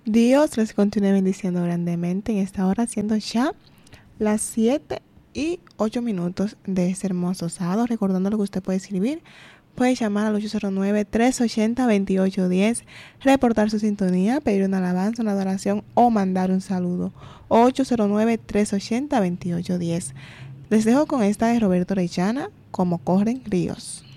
Dios les continúe bendiciendo grandemente en esta hora, siendo ya las 7:08 de este hermoso sábado. Recordando lo que usted puede escribir, puede llamar al 809-380-2810, reportar su sintonía, pedir una alabanza, una adoración o mandar un saludo. 809-380-2810. Les dejo con esta de Roberto Orellana, Como corren ríos.